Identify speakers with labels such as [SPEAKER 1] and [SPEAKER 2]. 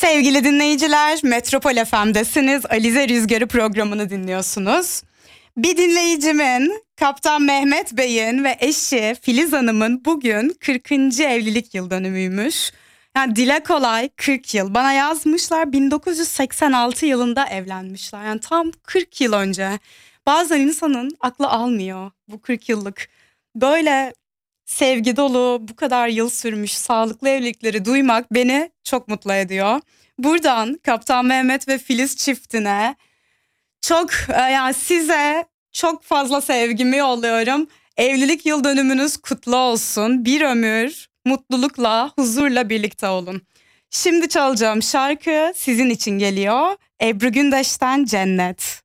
[SPEAKER 1] Sevgili dinleyiciler, Metropol FM'desiniz. Alize Rüzgarı programını dinliyorsunuz. Bir dinleyicimin, Kaptan Mehmet Bey'in ve eşi Filiz Hanım'ın bugün 40. evlilik yıl dönümüymüş. Yani dile kolay 40 yıl. Bana yazmışlar 1986 yılında evlenmişler. Yani tam 40 yıl önce. Bazen insanın aklı almıyor bu 40 yıllık. Böyle sevgi dolu, bu kadar yıl sürmüş sağlıklı evlilikleri duymak beni çok mutlu ediyor. Buradan Kaptan Mehmet ve Filiz çiftine yani size çok fazla sevgimi yolluyorum. Evlilik yıl dönümünüz kutlu olsun. Bir ömür mutlulukla, huzurla birlikte olun. Şimdi çalacağım şarkı sizin için geliyor. Ebru Gündeş'ten Cennet.